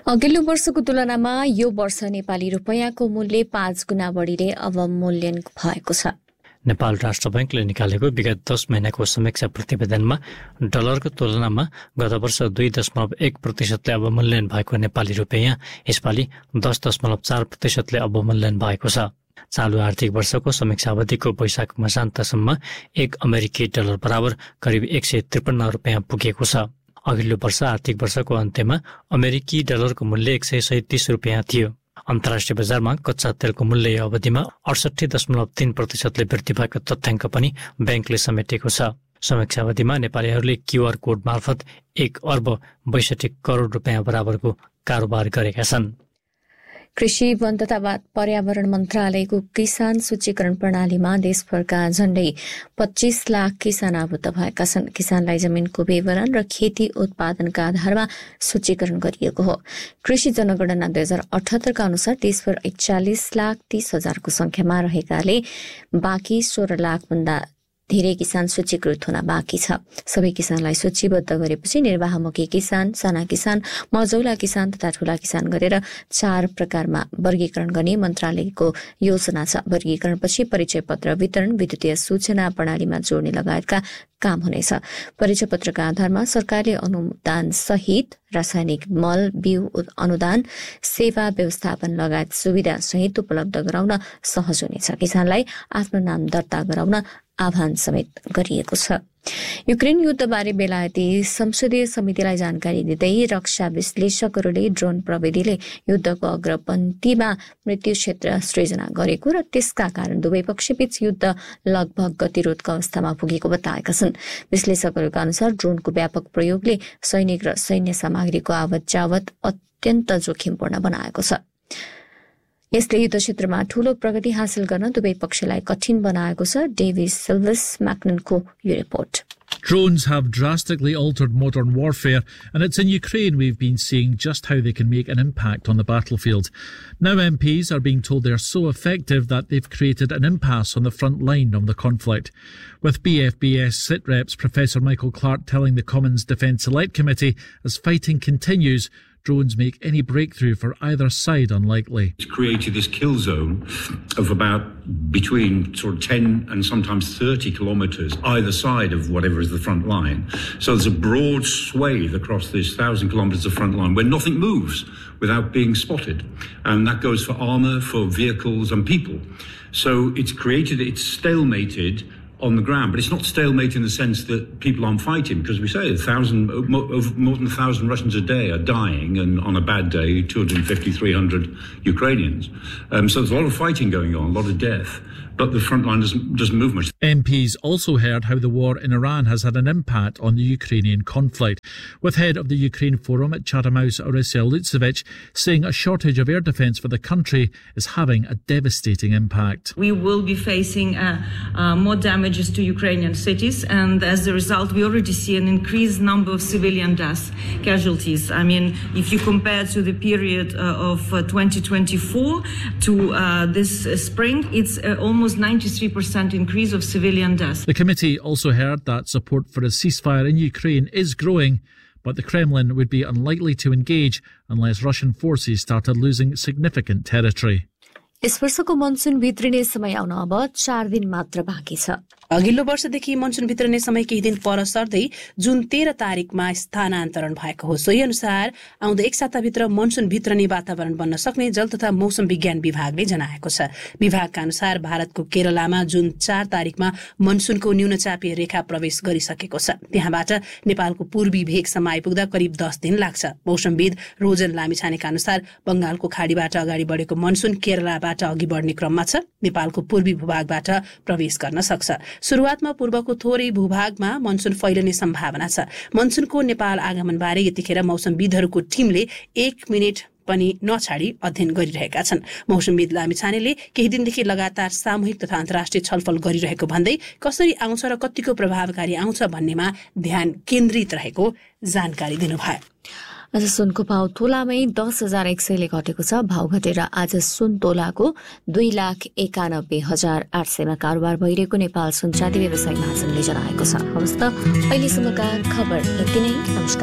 अघिल्लो वर्षको तुलनामा यो वर्ष नेपाली रुपैयाँको मूल्य 5 गुणा बढीले अवमूल्यन भएको छ। नेपाल राष्ट्र बैंकले निकालेको विगत 10 महिनाको समीक्षा प्रतिवेदनमा डलरको तुलनामा गत वर्ष 2.1% अवमूल्यन भएको नेपाली रुपैयाँ यसपालि 10.4% अवमूल्यन भएको छ। चालु आर्थिक वर्षको समीक्षा अवधिको वैशाख मसान्तसम्म 1 अमेरिकी डलर बराबर करिब 153 रुपियाँ पुगेको छ। अघिल्लो वर्ष आर्थिक वर्षको अन्त्यमा अमेरिकी डलरको मूल्य 137 रुपियाँ थियो। अन्तर्राष्ट्रिय बजारमा कच्चा तेलको मूल्य यो अवधिमा 68.3%ले वृद्धि भएको तथ्याङ्क पनि ब्याङ्कले समेटेको छ। समीक्षा अवधिमा नेपालीहरूले क्यूआर कोड मार्फत 1 अर्ब 62 करोड रुपियाँ बराबरको कारोबार गरेका छन्। कृषि वन तथा पर्यावरण मन्त्रालयको किसान सूचीकरण प्रणालीमा देशभरका झण्डै 25 लाख किसान आबद्ध भएका छन्। किसानलाई जमिनको विवरण र खेती उत्पादनका आधारमा सूचीकरण गरिएको हो। कृषि जनगणना 2078 का अनुसार देशभर 41,30,000 को संख्यामा रहेकाले बाँकी 16 लाख भन्दा धेरै किसान सूचीकृत हुन बाँकी छ। सबै किसानलाई सूचीबद्ध गरेपछि निर्वाहमुखी किसान, साना किसान, मझौला किसान तथा ठूला किसान गरेर 4 प्रकारमा वर्गीकरण गर्ने मन्त्रालयको योजना छ। वर्गीकरणपछि परिचय पत्र वितरण, विद्युतीय सूचना प्रणालीमा जोड्ने लगायतका काम हुनेछ। परिचय पत्रका आधारमा सरकारले अनुदान सहित रासायनिक मल, बिउ अनुदान, सेवा व्यवस्थापन लगायत सुविधा सहित उपलब्ध गराउन सहज हुनेछ। किसानलाई आफ्नो नाम दर्ता गराउन आह्वान समेत गरिएको छ। युक्रेन युद्धबारे बेलायती संसदीय समितिलाई जानकारी दिँदै रक्षा विश्लेषकहरूले ड्रोन प्रविधिले युद्धको अग्रपन्थीमा मृत्यु क्षेत्र सृजना गरेको र त्यसका कारण दुवै पक्षबीच युद्ध लगभग गतिरोधको अवस्थामा पुगेको बताएका छन्। विश्लेषकहरूका अनुसार ड्रोनको व्यापक प्रयोगले सैनिक र सैन्य सामग्रीको आवत जावत अत्यन्त जोखिमपूर्ण बनाएको छ। यसले युद्ध क्षेत्रमा ठूलो प्रगति हासिल गर्न दुवै पक्षलाई कठिन बनाएको छ। डेभिड सिल्भस म्याक्ननको यो report. Drones have drastically altered modern warfare, and it's in Ukraine we've been seeing just how they can make an impact on the battlefield. Now MPs are being told they're so effective that they've created an impasse on the front line of the conflict. With BFBS SITREP's Professor Michael Clark telling the Commons Defence Select Committee as fighting continues, drones make any breakthrough for either side unlikely. It's created this kill zone of about between sort of 10 and sometimes 30 kilometres either side of whatever is the front line. So there's a broad swathe across this 1,000 kilometres of front line where nothing moves without being spotted. And that goes for armour, for vehicles and people. So it's stalemated on the ground, but it's not stalemate in the sense that people aren't fighting, because we say more than 1,000 Russians a day are dying, and on a bad day 250, 300 Ukrainians. So there's a lot of fighting going on, a lot of death, but the front line doesn't move much. MPs also heard how the war in Iran has had an impact on the Ukrainian conflict, with head of the Ukraine Forum at Chatham House, Orysia Lutsevich, saying a shortage of air defence for the country is having a devastating impact. We will be facing more damages to Ukrainian cities, and as a result we already see an increased number of civilian deaths, casualties. I mean, if you compare to the period of 2024 to this spring, it's almost 93% increase of civilian deaths. The committee also heard that support for a ceasefire in Ukraine is growing, but the Kremlin would be unlikely to engage unless Russian forces started losing significant territory. यस वर्षको monsoon भित्रिने समय आउन अब 4 दिन मात्र बाँकी छ। अघिल्लो वर्षदेखि मनसुन भित्रिने समय केही दिन पर सर्दै जुन 13 तारिकमा स्थानान्तरण भएको हो। सोही अनुसार आउँदो एक साताभित्र मनसुन भित्रने वातावरण बन्न सक्ने जल तथा मौसम विज्ञान विभागले जनाएको छ। विभागका अनुसार भारतको केरलामा जुन 4 तारिकमा मनसुनको न्यूनचापीय रेखा प्रवेश गरिसकेको छ। त्यहाँबाट नेपालको पूर्वी भेगसम्म आइपुग्दा करिब 10 दिन लाग्छ। मौसमविद रोजन लामिछानेका अनुसार बंगालको खाडीबाट अगाडि बढेको मनसुन केरलाबाट अघि बढ्ने क्रममा छ। नेपालको पूर्वी भूभागबाट प्रवेश गर्न सक्छ। सुरुवातमा पूर्वको थोरै भूभागमा मनसुन फैलिने सम्भावना छ। मनसुनको नेपाल आगमनबारे यतिखेर मौसमविदहरूको टिमले 1 मिनेट पनि नछाडी अध्ययन गरिरहेका छन्। मौसमविद लामिछानेले केही दिनदेखि लगातार सामूहिक तथा अन्तर्राष्ट्रिय छलफल गरिरहेको भन्दै कसरी आउँछ र कतिको प्रभावकारी आउँछ भन्नेमा ध्यान केन्द्रित रहेको जानकारी दिनुभयो। आज सुनको भाव तोलामै 10,100 ले घटेको छ। भाव घटेर आज सुन तोलाको 2,91,800 मा कारोबार भइरहेको नेपाल सुन चाँदी व्यवसायी महासंघले जनाएको छ। हवस् त, अहिलेसम्मका खबर यति नै। नमस्कार।